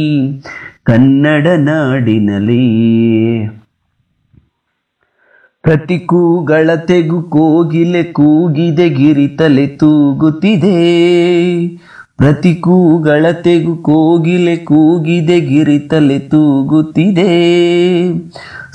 ಕನ್ನಡ ನಾಡಿನಲ್ಲಿ ಪ್ರತಿ ಕೂಗಳತೆಗೂ ಕೋಗಿಲೆ ಕೂಗಿದೆ ಗಿರಿತಲೆ ತೂಗುತ್ತಿದೆ. ಪ್ರತಿ ಕೂಗಳತೆಗೂ ಕೋಗಿಲೆ ಕೂಗಿದೆ ಗಿರಿತಲೆ ತೂಗುತ್ತಿದೆ.